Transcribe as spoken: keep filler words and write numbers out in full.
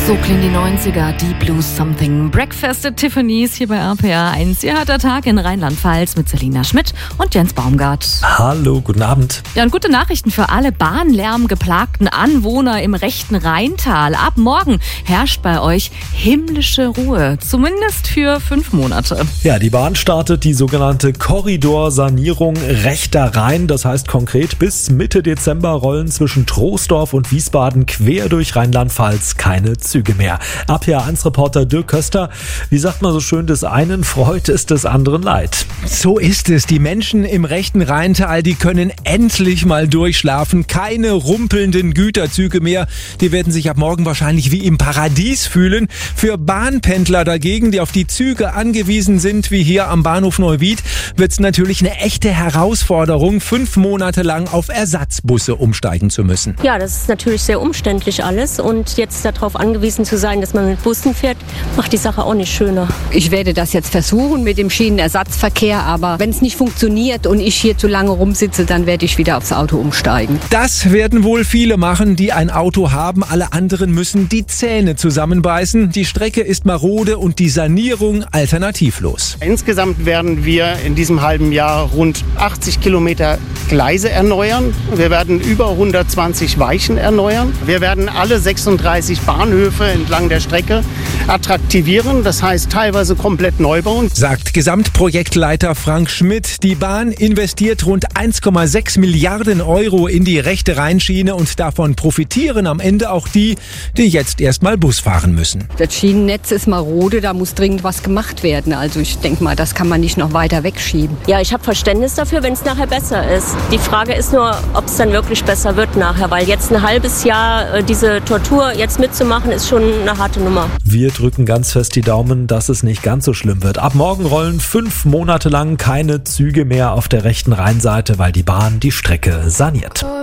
So klingen die neunziger, Deep Blue Something. Breakfast at Tiffany's hier bei R P R eins. Ihr hört der Tag in Rheinland-Pfalz mit Selina Schmidt und Jens Baumgart. Hallo, guten Abend. Ja, und gute Nachrichten für alle bahnlärmgeplagten Anwohner im rechten Rheintal. Ab morgen herrscht bei euch himmlische Ruhe, zumindest für fünf Monate. Ja, die Bahn startet die sogenannte Korridorsanierung rechter Rhein. Das heißt konkret, bis Mitte Dezember rollen zwischen Troisdorf und Wiesbaden quer durch Rheinland-Pfalz keine Züge mehr. R P R eins Reporter Dirk Köster, wie sagt man so schön, des einen Freude ist des anderen Leid. So ist es. Die Menschen im rechten Rheintal, die können endlich mal durchschlafen. Keine rumpelnden Güterzüge mehr. Die werden sich ab morgen wahrscheinlich wie im Paradies fühlen. Für Bahnpendler dagegen, die auf die Züge angewiesen sind, wie hier am Bahnhof Neuwied, wird es natürlich eine echte Herausforderung, fünf Monate lang auf Ersatzbusse umsteigen zu müssen. Ja, das ist natürlich sehr umständlich alles und jetzt darauf angewiesen zu sein, dass man mit Bussen fährt, macht die Sache auch nicht schöner. Ich werde das jetzt versuchen mit dem Schienenersatzverkehr, aber wenn es nicht funktioniert und ich hier zu lange rumsitze, dann werde ich wieder aufs Auto umsteigen. Das werden wohl viele machen, die ein Auto haben. Alle anderen müssen die Zähne zusammenbeißen. Die Strecke ist marode und die Sanierung alternativlos. Insgesamt werden wir in diesem halben Jahr rund achtzig Kilometer Gleise erneuern. Wir werden über hundertzwanzig Weichen erneuern. Wir werden alle sechsunddreißig Bahnhöfe entlang der Strecke attraktivieren, das heißt teilweise komplett neu bauen. Sagt Gesamtprojektleiter Frank Schmidt. Die Bahn investiert rund eins Komma sechs Milliarden Euro in die rechte Rheinschiene und davon profitieren am Ende auch die, die jetzt erstmal Bus fahren müssen. Das Schienennetz ist marode, da muss dringend was gemacht werden. Also ich denke mal, das kann man nicht noch weiter wegschieben. Ja, ich habe Verständnis dafür, wenn es nachher besser ist. Die Frage ist nur, ob es dann wirklich besser wird nachher, weil jetzt ein halbes Jahr äh, diese Tortur jetzt mitzumachen, ist schon eine harte Nummer. Wir drücken ganz fest die Daumen, dass es nicht ganz so schlimm wird. Ab morgen rollen fünf Monate lang keine Züge mehr auf der rechten Rheinseite, weil die Bahn die Strecke saniert.